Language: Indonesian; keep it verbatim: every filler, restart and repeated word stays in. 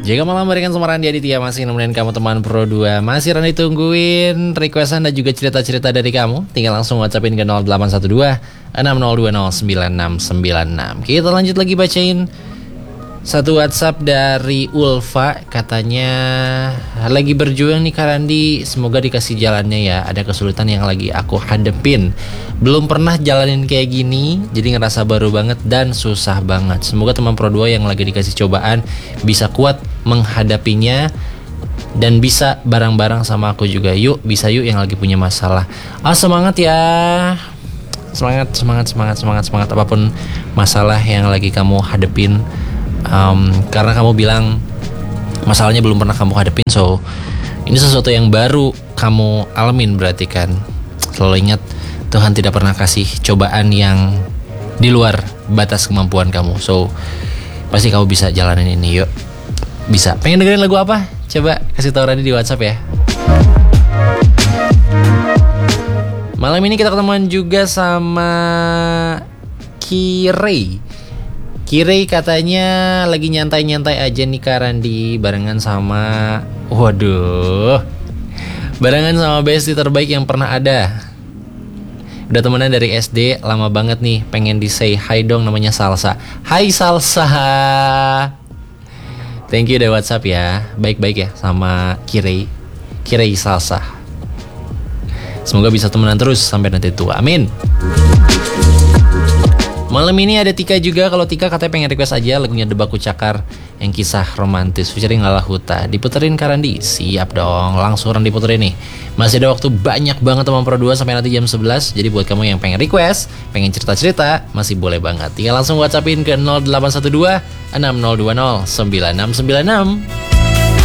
Jaga malam berikan sama Randy Aditya, masih nemenin kamu teman Pro dua. Masih Randy tungguin requestan dan juga cerita-cerita dari kamu. Tinggal langsung WhatsAppin ke nol delapan satu dua enam nol dua nol sembilan enam sembilan enam. Kita lanjut lagi bacain satu WhatsApp dari Ulfa. Katanya lagi berjuang nih Kak Randy, semoga dikasih jalannya ya. Ada kesulitan yang lagi aku hadepin, belum pernah jalanin kayak gini, jadi ngerasa baru banget dan susah banget. Semoga teman Pro dua yang lagi dikasih cobaan bisa kuat menghadapinya dan bisa bareng-bareng sama aku juga. Yuk, bisa yuk yang lagi punya masalah. Ah, semangat ya. Semangat, semangat, semangat, semangat, semangat apapun masalah yang lagi kamu hadepin. Um, karena kamu bilang masalahnya belum pernah kamu hadepin, so ini sesuatu yang baru kamu alamin berarti kan. Selalu ingat, Tuhan tidak pernah kasih cobaan yang di luar batas kemampuan kamu. So pasti kamu bisa jalanin ini. Yuk, bisa. Pengen dengerin lagu apa? Coba kasih tahu Randy di WhatsApp ya. Malam ini kita ketemuan juga sama Kirei. Kirei katanya lagi nyantai-nyantai aja nih Kak Randy, barengan sama, waduh, barengan sama bestie terbaik yang pernah ada. Udah temenan dari S D, lama banget nih, pengen di say hi dong, namanya Salsa. Hai Salsa. Thank you udah WhatsApp ya, baik-baik ya sama Kirei, Kirei Salsa. Semoga bisa temenan terus sampai nanti tua, amin. Malam ini ada Tika juga. Kalau Tika katanya pengen request aja lagunya Debaku Cakar yang kisah romantis featuring Lala Huta. Diputerin Kak Randy? Siap dong, langsung Randy puterin nih. Masih ada waktu banyak banget teman Pro dua sampai nanti jam sebelas. Jadi buat kamu yang pengen request, pengen cerita-cerita, masih boleh banget. Tinggal langsung WhatsAppin ke nol delapan satu dua enam nol dua nol sembilan enam sembilan enam.